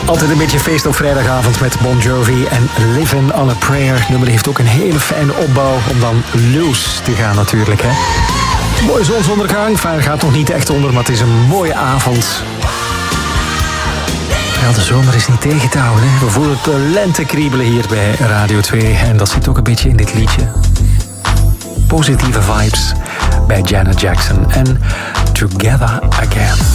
Altijd een beetje feest op vrijdagavond met Bon Jovi en Livin' on a Prayer. Nummer heeft ook een hele fijne opbouw om dan loose te gaan natuurlijk. Hè? Mooie zonsondergang. Enfin, gaat nog niet echt onder, maar het is een mooie avond. Ja, de zomer is niet tegen te houden. Hè? We voelen de lente kriebelen hier bij Radio 2. En dat zit ook een beetje in dit liedje. Positieve vibes bij Janet Jackson en Together Again.